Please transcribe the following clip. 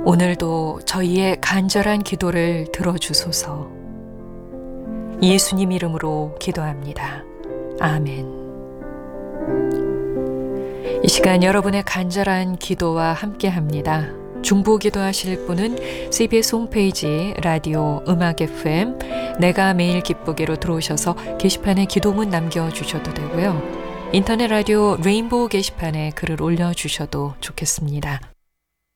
오늘도 저희의 간절한 기도를 들어주소서. 예수님 이름으로 기도합니다. 아멘. 이 시간 여러분의 간절한 기도와 함께합니다. 중보 기도하실 분은 CBS 홈페이지 라디오 음악 FM 내가 매일 기쁘게로 들어오셔서 게시판에 기도문 남겨주셔도 되고요. 인터넷 라디오 레인보우 게시판에 글을 올려주셔도 좋겠습니다.